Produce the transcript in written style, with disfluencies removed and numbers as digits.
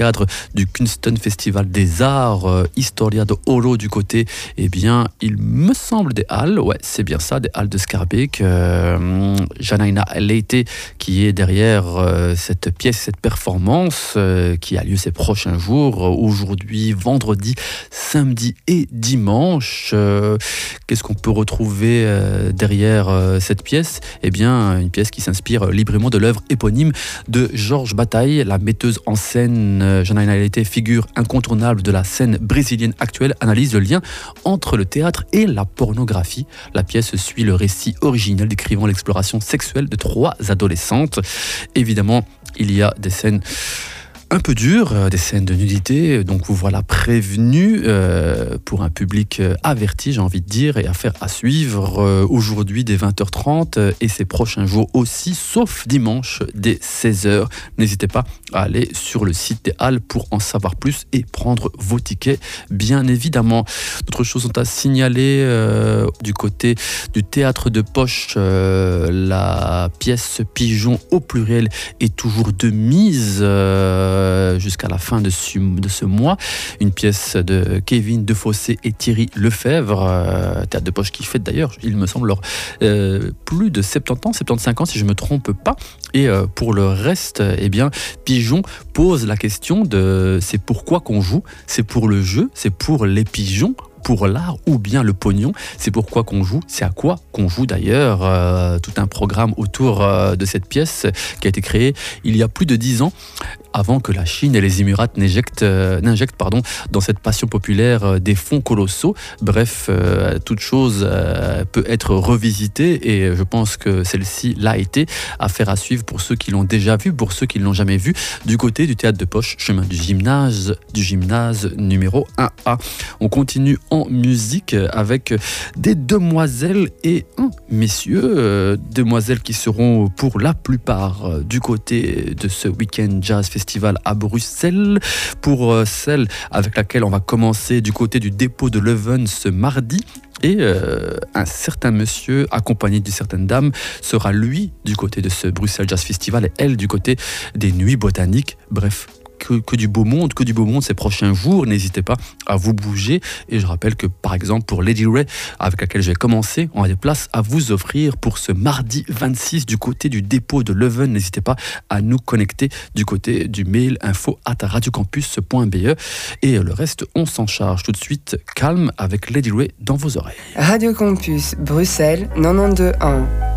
cadre du Kunston Festival des Arts, Historia de Oro du côté, eh bien, il me semble des Halles, ouais, c'est bien ça, des Halles de Schaerbeek. Janaina Leite qui est derrière cette pièce, cette performance qui a lieu ces prochains jours, aujourd'hui, vendredi, samedi et dimanche. Qu'est-ce qu'on peut retrouver derrière cette pièce ? Eh bien, une pièce qui s'inspire librement de l'œuvre éponyme de Georges Bataille, la metteuse en scène. Janaina Leite, figure incontournable de la scène brésilienne actuelle, analyse le lien entre le théâtre et la pornographie. La pièce suit le récit originel décrivant l'exploration sexuelle de 3 adolescentes. Évidemment, il y a des scènes un peu dures, des scènes de nudité, donc vous voilà prévenu pour un public averti, j'ai envie de dire, et affaire à suivre aujourd'hui dès 20h30 et ces prochains jours aussi, sauf dimanche dès 16h. N'hésitez pas à aller sur le site des Halles pour en savoir plus et prendre vos tickets, bien évidemment. D'autres choses sont à signaler du côté du théâtre de Poche. La pièce Pigeon au pluriel est toujours de mise jusqu'à la fin de ce mois. Une pièce de Kevin Defossé et Thierry Lefebvre, théâtre de Poche qui fête d'ailleurs, il me semble, plus de 70 ans, 75 ans si je ne me trompe pas. Et pour le reste, eh bien, Pigeon pose la question de c'est pourquoi qu'on joue, c'est pour le jeu, c'est pour les pigeons, pour l'art ou bien le pognon, c'est pourquoi qu'on joue, c'est à quoi qu'on joue d'ailleurs. Tout un programme autour de cette pièce qui a été créée il y a plus de 10 ans, avant que la Chine et les Émirats n'injectent dans cette passion populaire des fonds colossaux. Bref, toute chose peut être revisitée et je pense que celle-ci l'a été. Affaire à suivre pour ceux qui l'ont déjà vu, pour ceux qui ne l'ont jamais vu, du côté du théâtre de Poche, chemin du gymnase numéro 1A. On continue en musique avec des demoiselles et un messieurs, demoiselles qui seront pour la plupart du côté de ce Weekend Jazz Festival à Bruxelles. Pour celle avec laquelle on va commencer du côté du dépôt de Leuven ce mardi. Et un certain monsieur, accompagné d'une certaine dame, sera lui du côté de ce Bruxelles Jazz Festival et elle du côté des Nuits Botaniques. Bref, que du beau monde ces prochains jours. N'hésitez pas à vous bouger. Et je rappelle que, par exemple, pour Lady Ray, avec laquelle j'ai commencé, on a des places à vous offrir pour ce mardi 26 du côté du dépôt de Leuven. N'hésitez pas à nous connecter du côté du mail info@radiocampus.be. Et le reste, on s'en charge tout de suite. Calme avec Lady Ray dans vos oreilles. Radio Campus, Bruxelles, 92.1.